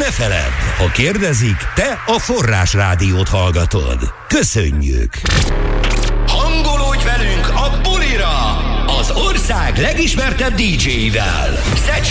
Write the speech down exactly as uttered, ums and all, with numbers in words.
ne feledd, ha kérdezik, te a Forrás Rádiót hallgatod. Köszönjük! Hangolódj velünk a bulira! Az ország legismertebb dé dzséivel.